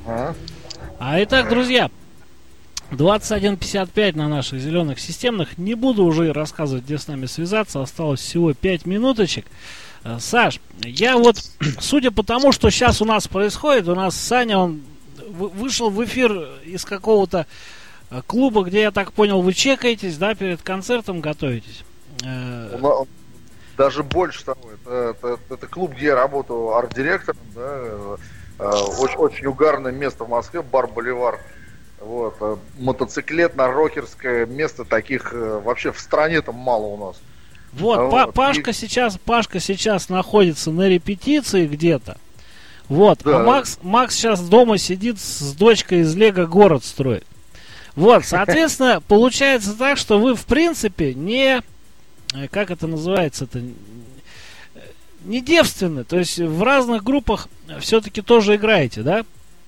Итак, друзья, 21:55 на наших зеленых системных. Не буду уже рассказывать, где с нами связаться. Осталось всего 5 минуточек. Саш, я вот, судя по тому, что сейчас у нас происходит, у нас Саня, он вышел в эфир из какого-то клуба, где, я так понял, вы чекаетесь, да, перед концертом готовитесь? Даже больше того, это клуб, где я работаю арт-директором, да, очень угарное место в Москве, бар «Боливар». Вот, мотоциклетно-рокерское место, таких вообще в стране там мало у нас. Вот, Пашка сейчас находится на репетиции где-то. Вот, да. А Макс сейчас дома сидит с дочкой из Лего город строит. Вот, соответственно, получается так, что вы в принципе не, как это называется-то, не девственны. То есть в разных группах все-таки тоже играете, да?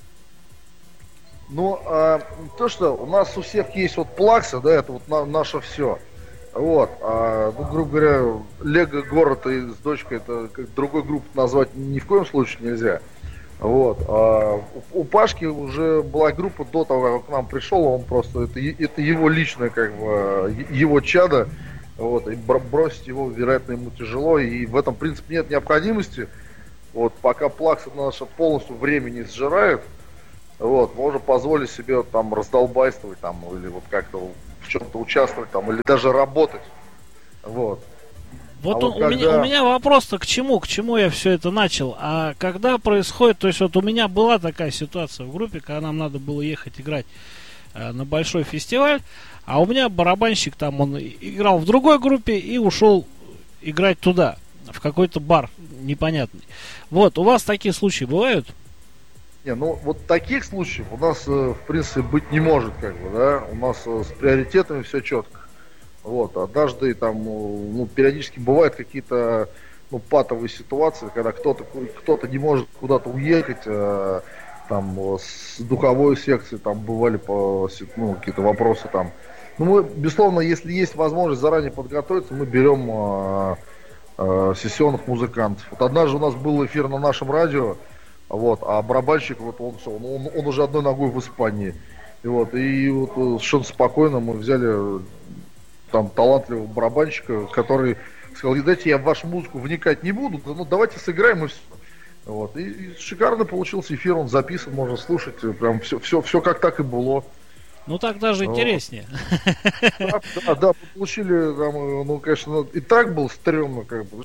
Ну, то, что у нас у всех есть вот плакса, да, это вот наше все. Вот, ну, грубо говоря, Лего город и с дочкой, это как другой группу назвать ни в коем случае нельзя. Вот, у Пашки уже была группа до того, как к нам пришел, он просто, это его личное, как бы, его чадо, вот, и бросить его, вероятно, ему тяжело, и в этом, в принципе, нет необходимости. Вот, пока плакса наша полностью времени сжирает, вот, можно позволить себе там раздолбайствовать там, или вот как-то в чем-то участвовать там, или даже работать. Вот. Вот у меня вопрос-то к чему я все это начал. А когда происходит, то есть вот у меня была такая ситуация в группе, когда нам надо было ехать играть на большой фестиваль, а у меня барабанщик там, он играл в другой группе и ушел играть туда, в какой-то бар непонятный. Вот, у вас такие случаи бывают? Не, ну вот таких случаев у нас, в принципе, быть не может, как бы, да, у нас с приоритетами все четко. Вот, однажды там, ну, периодически бывают какие-то, ну, патовые ситуации, когда кто-то не может куда-то уехать, там, с духовой секции, там, бывали какие-то вопросы там. Ну, мы, безусловно, если есть возможность заранее подготовиться, мы берем сессионных музыкантов. Вот однажды у нас был эфир на нашем радио, вот, а барабанщик, вот он уже одной ногой в Испании. И вот совершенно спокойно мы взяли там талантливого барабанщика, который сказал: дайте я в вашу музыку вникать не буду, ну давайте сыграем и все. Вот. И шикарно получился эфир, он записан, можно слушать, прям все как так и было. Ну так даже интереснее. Да, получили там, ну, конечно, и так был стрёмно, как бы,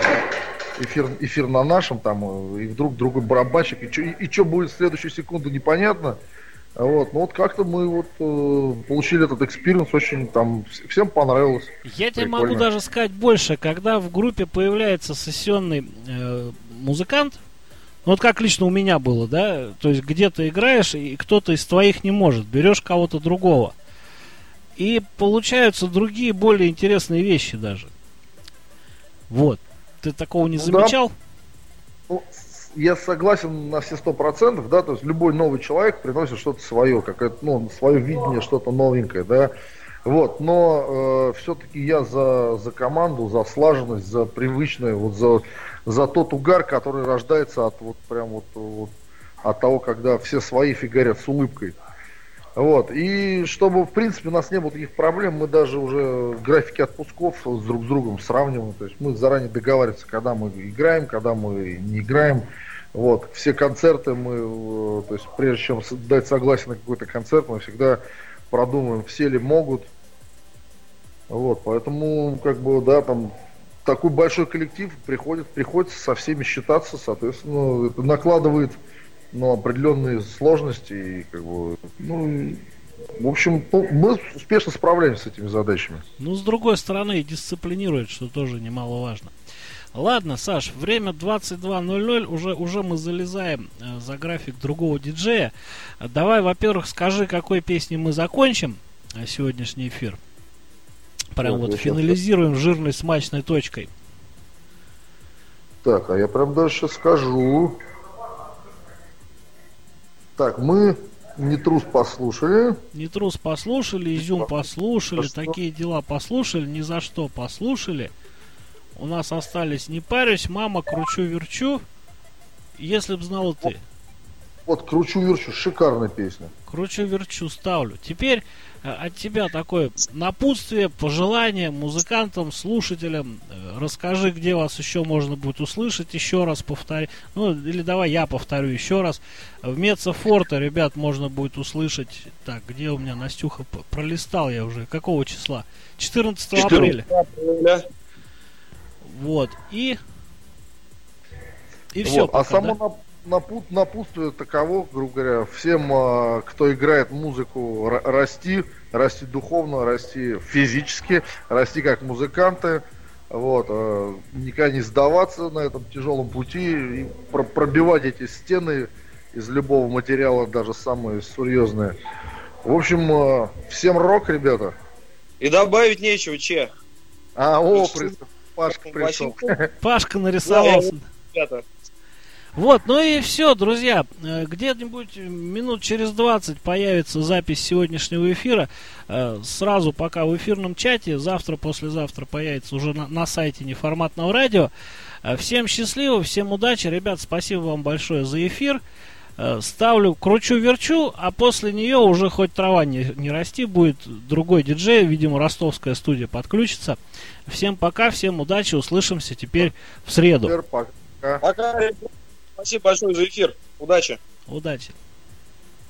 эфир на нашем, там, и вдруг другой барабанщик, и что будет в следующую секунду, непонятно. Вот, ну вот как-то мы вот получили этот экспириенс, очень там всем понравилось. Я тебе могу даже сказать больше, когда в группе появляется сессионный музыкант, ну вот как лично у меня было, да, то есть где-то играешь, и кто-то из твоих не может, берешь кого-то другого. И получаются другие, более интересные вещи даже. Вот. Ты такого не замечал? Да. Ну, я согласен на все 100%, да, то есть любой новый человек приносит что-то свое, какое-то, ну, свое видение, что-то новенькое, да. Вот, но все-таки я за команду, за слаженность, за привычное, вот за тот угар, который рождается от вот прям вот от того, когда все свои фигарят с улыбкой. Вот, и чтобы, в принципе, у нас не было таких проблем, мы даже уже графики отпусков друг с другом сравниваем, то есть мы заранее договариваемся, когда мы играем, когда мы не играем. Вот, все концерты мы, то есть прежде чем дать согласие на какой-то концерт, мы всегда продумаем, все ли могут. Вот, поэтому, как бы, да, там такой большой коллектив приходится со всеми считаться, соответственно, это накладывает, ну, определенные сложности и, как бы, ну, в общем, ну, мы успешно справляемся с этими задачами. Ну, с другой стороны, и дисциплинирует, что тоже немаловажно. Ладно, Саш, время 22:00, уже мы залезаем за график другого диджея. Давай, во-первых, скажи, какой песней мы закончим сегодняшний эфир. Прям вот финализируем жирной смачной точкой. Так, а я прям дальше скажу. Так, мы «Не трус» послушали. «Не трус» послушали, «Изюм» послушали, «Такие дела» послушали, «Ни за что» послушали. У нас остались «Не парюсь», «Мама», «Кручу-верчу», «Если б знала ты». Вот «Кручу-верчу», шикарная песня. «Кручу-верчу» ставлю. Теперь от тебя такое напутствие, пожелание музыкантам, слушателям. Расскажи, где вас еще можно будет услышать, еще раз повтори. Ну, или давай я повторю еще раз. В Меццо Форте, ребят, можно будет услышать. Так, где у меня Настюха? Пролистал я уже. Какого числа? 14 апреля. Вот. И все. Вот. А само напутствие таково, грубо говоря, всем, кто играет музыку, расти духовно, расти физически, расти как музыканты, вот, никогда не сдаваться на этом тяжелом пути и пробивать эти стены из любого материала, даже самые серьезные. В общем, всем рок, ребята. И добавить нечего, Че. Пашка пришел. Пашка нарисовался. Вот, ну и все, друзья. Где-нибудь минут через 20 появится запись сегодняшнего эфира. Сразу пока в эфирном чате. Завтра, послезавтра появится уже на сайте Неформатного радио. Всем счастливо, всем удачи. Ребят, спасибо вам большое за эфир. Ставлю «Кручу-верчу», а после нее уже хоть трава не расти, будет другой диджей. Видимо, ростовская студия подключится. Всем пока, всем удачи. Услышимся теперь в среду. Пока. Спасибо большое за эфир. Удачи. Удачи.